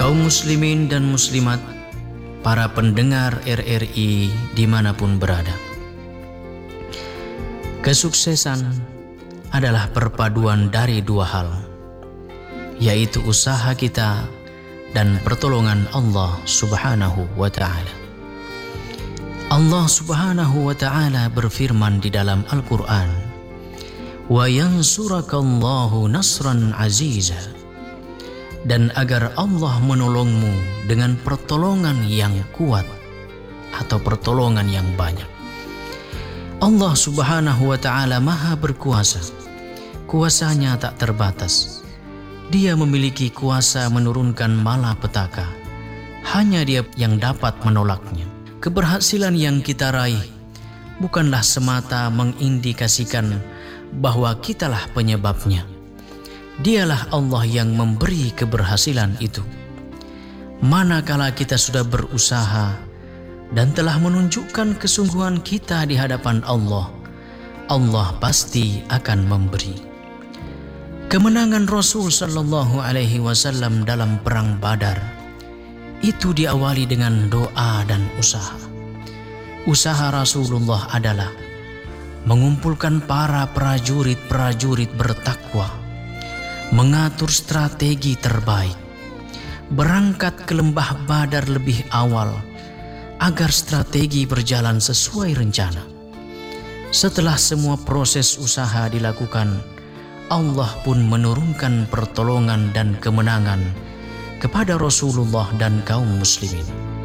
Kaum muslimin dan muslimat, para pendengar RRI dimanapun berada, kesuksesan adalah perpaduan dari dua hal, yaitu usaha kita dan pertolongan Allah Subhanahu wa Ta'ala. Allah Subhanahu wa Ta'ala berfirman di dalam Al-Quran, "Wa yansurakallahu nasran aziza," dan agar Allah menolongmu dengan pertolongan yang kuat atau pertolongan yang banyak. Allah Subhanahu wa Ta'ala Maha berkuasa. Kuasanya tak terbatas. Dia memiliki kuasa menurunkan malapetaka. Hanya Dia yang dapat menolaknya. Keberhasilan yang kita raih bukanlah semata mengindikasikan bahwa kitalah penyebabnya. Dialah Allah yang memberi keberhasilan itu. Manakala kita sudah berusaha dan telah menunjukkan kesungguhan kita di hadapan Allah, Allah pasti akan memberi. Kemenangan Rasul Sallallahu Alaihi Wasallam dalam perang Badar itu diawali dengan doa dan usaha. Usaha Rasulullah adalah mengumpulkan para prajurit-prajurit bertakwa, mengatur strategi terbaik, berangkat ke lembah Badar lebih awal agar strategi berjalan sesuai rencana. Setelah semua proses usaha dilakukan, Allah pun menurunkan pertolongan dan kemenangan kepada Rasulullah dan kaum muslimin.